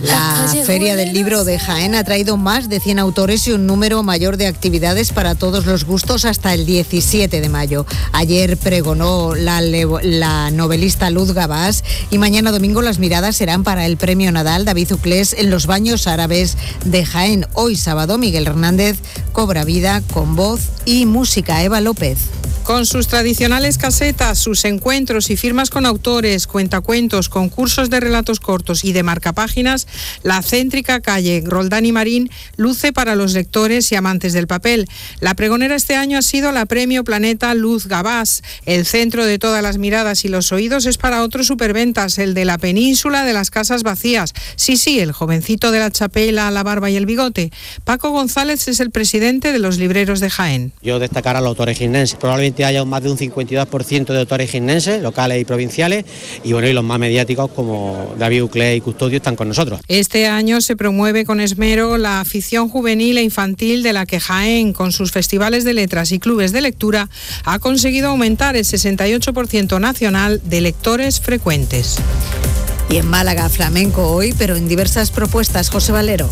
La Feria del Libro de Jaén ha traído más de 100 autores y un número mayor de actividades para todos los gustos hasta el 17 de mayo. Ayer pregonó la novelista Luz Gabás y mañana domingo las miradas serán para el Premio Nadal David Uclés en los Baños Árabes de Jaén. Hoy sábado Miguel Hernández cobra vida con voz y música. Eva López. Con sus tradicionales casetas, sus encuentros y firmas con autores, cuentacuentos, concursos de relatos cortos y de marcapáginas, la céntrica calle Roldán y Marín luce para los lectores y amantes del papel. La pregonera este año ha sido la Premio Planeta Luz Gabás. El centro de todas las miradas y los oídos es para otros superventas, el de la península de las casas vacías. Sí, el jovencito de la chapela, la barba y el bigote. Paco González es el presidente de los libreros de Jaén. Yo destacar a los autores jiennenses. Probablemente haya más de un 52% de autores jiennenses, locales y provinciales, y bueno, y los más mediáticos como David Uclés y Custodio están con nosotros. Este año se promueve con esmero la afición juvenil e infantil, de la que Jaén, con sus festivales de letras y clubes de lectura, ha conseguido aumentar el 68% nacional de lectores frecuentes. Y en Málaga, flamenco hoy, pero en diversas propuestas. José Valero.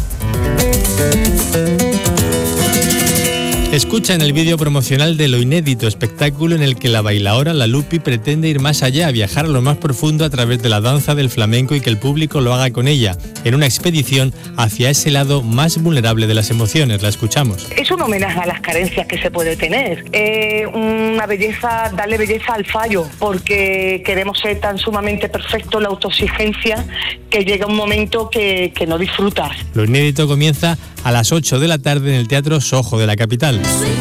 Escucha en el vídeo promocional de Lo Inédito, espectáculo en el que la bailaora La Lupi pretende ir más allá, viajar a lo más profundo a través de la danza del flamenco y que el público lo haga con ella, en una expedición hacia ese lado más vulnerable de las emociones. La escuchamos. Es un homenaje a las carencias que se puede tener, una belleza, darle belleza al fallo, porque queremos ser tan sumamente perfectos, la autoexigencia, que llega un momento que no disfrutas. Lo Inédito comienza a las 8 de la tarde en el Teatro Sojo de la capital.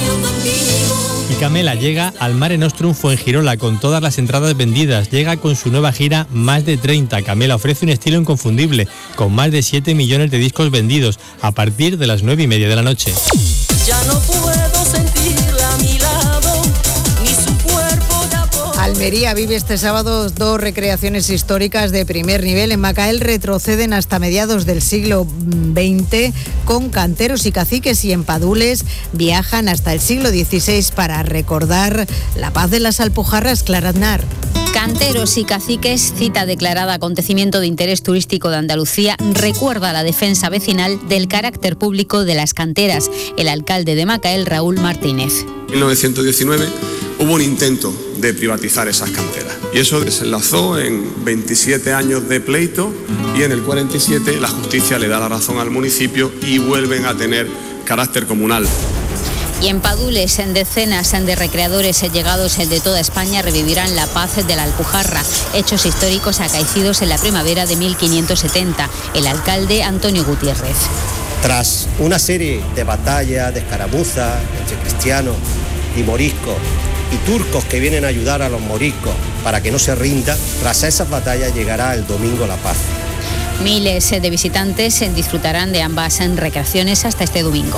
Y Camela llega al Mare Nostrum Fuengirola con todas las entradas vendidas. Llega con su nueva gira Más de 30. Camela ofrece un estilo inconfundible, con más de 7 millones de discos vendidos, a partir de las 9:30 de la noche. Ya no puedo sentirla a mi lado, ni su cuerpo ya por... Almería vive este sábado 2 recreaciones históricas de primer nivel. En Macael retroceden hasta mediados del siglo XX con canteros y caciques, y en Padules viajan hasta el siglo XVI para recordar la paz de las Alpujarras. Clara Aznar. Canteros y caciques, cita declarada acontecimiento de interés turístico de Andalucía, recuerda la defensa vecinal del carácter público de las canteras. El alcalde de Macael, Raúl Martínez. En 1919 hubo un intento de privatizar esas canteras y eso desenlazó en 27 años de pleito, y en el 47 la justicia le da la razón al municipio y vuelven a tener carácter comunal. Y en Padules, en decenas de recreadores llegados de toda España revivirán la paz de la Alpujarra, hechos históricos acaecidos en la primavera de 1570. El alcalde, Antonio Gutiérrez. Tras una serie de batallas, de escaramuzas entre cristianos y moriscos y turcos que vienen a ayudar a los moriscos para que no se rinda, tras esas batallas llegará el domingo la paz. Miles de visitantes disfrutarán de ambas recreaciones hasta este domingo.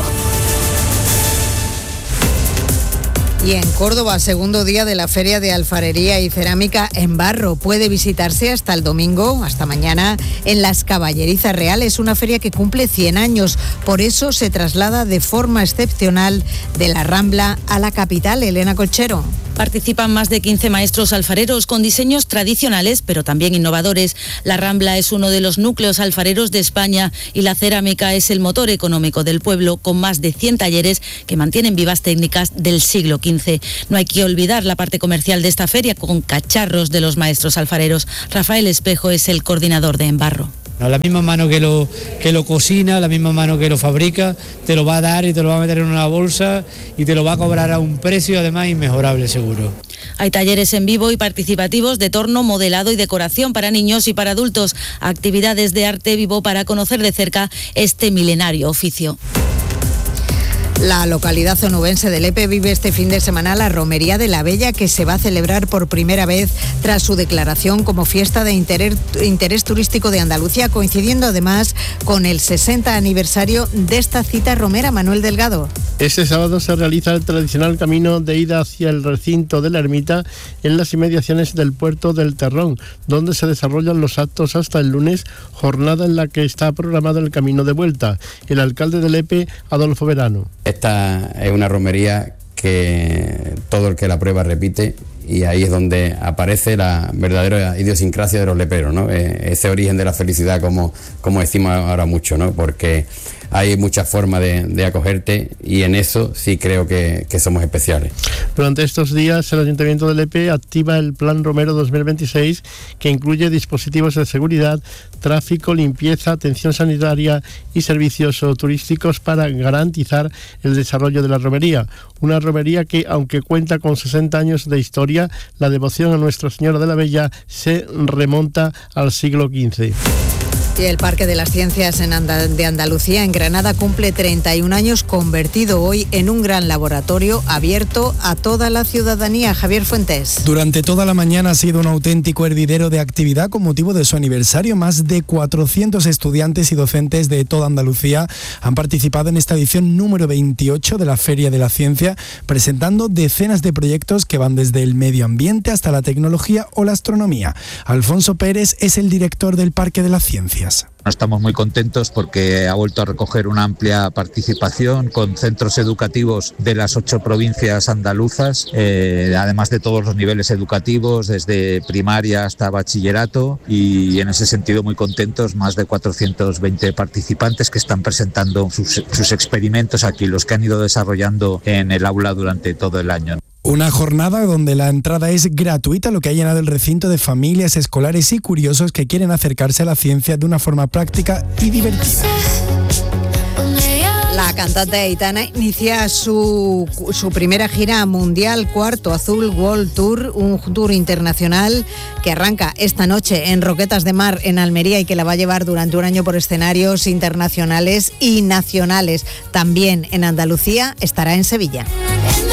Y en Córdoba, segundo día de la Feria de Alfarería y Cerámica en Barro. Puede visitarse hasta el domingo, hasta mañana, en las Caballerizas Reales, una feria que cumple 100 años. Por eso se traslada de forma excepcional de la Rambla a la capital. Elena Colchero. Participan más de 15 maestros alfareros con diseños tradicionales, pero también innovadores. La Rambla es uno de los núcleos alfareros de España y la cerámica es el motor económico del pueblo, con más de 100 talleres que mantienen vivas técnicas del siglo XV. No hay que olvidar la parte comercial de esta feria, con cacharros de los maestros alfareros. Rafael Espejo es el coordinador de Embarro. La misma mano que lo cocina, la misma mano que lo fabrica, te lo va a dar y te lo va a meter en una bolsa y te lo va a cobrar a un precio además inmejorable, seguro. Hay talleres en vivo y participativos de torno, modelado y decoración para niños y para adultos. Actividades de arte vivo para conocer de cerca este milenario oficio. La localidad onubense de Lepe vive este fin de semana la Romería de la Bella, que se va a celebrar por primera vez tras su declaración como fiesta de interés turístico de Andalucía, coincidiendo además con el 60 aniversario de esta cita romera. Manuel Delgado. Este sábado se realiza el tradicional camino de ida hacia el recinto de la ermita en las inmediaciones del puerto del Terrón, donde se desarrollan los actos hasta el lunes, jornada en la que está programado el camino de vuelta. El alcalde de Lepe, Adolfo Verano. Esta es una romería que todo el que la prueba repite y ahí es donde aparece la verdadera idiosincrasia de los leperos, ¿no? Ese origen de la felicidad, como decimos ahora mucho, ¿no? Porque hay muchas formas de acogerte y en eso sí creo que somos especiales. Durante estos días el Ayuntamiento de Lepe activa el Plan Romero 2026, que incluye dispositivos de seguridad, tráfico, limpieza, atención sanitaria y servicios turísticos para garantizar el desarrollo de la romería. Una romería que, aunque cuenta con 60 años de historia, la devoción a Nuestra Señora de la Bella se remonta al siglo XV. Y el Parque de las Ciencias de Andalucía, en Granada, cumple 31 años, convertido hoy en un gran laboratorio abierto a toda la ciudadanía. Javier Fuentes. Durante toda la mañana ha sido un auténtico hervidero de actividad con motivo de su aniversario. Más de 400 estudiantes y docentes de toda Andalucía han participado en esta edición número 28 de la Feria de la Ciencia, presentando decenas de proyectos que van desde el medio ambiente hasta la tecnología o la astronomía. Alfonso Pérez es el director del Parque de las Ciencias. Estamos muy contentos porque ha vuelto a recoger una amplia participación con centros educativos de las 8 provincias andaluzas, además de todos los niveles educativos, desde primaria hasta bachillerato, y en ese sentido muy contentos, más de 420 participantes que están presentando sus experimentos aquí, los que han ido desarrollando en el aula durante todo el año. Una jornada donde la entrada es gratuita, lo que ha llenado el recinto de familias, escolares y curiosos que quieren acercarse a la ciencia de una forma práctica y divertida. La cantante Aitana inicia su primera gira mundial, Cuarto Azul World Tour, un tour internacional que arranca esta noche en Roquetas de Mar, en Almería, y que la va a llevar durante un año por escenarios internacionales y nacionales. También en Andalucía, estará en Sevilla.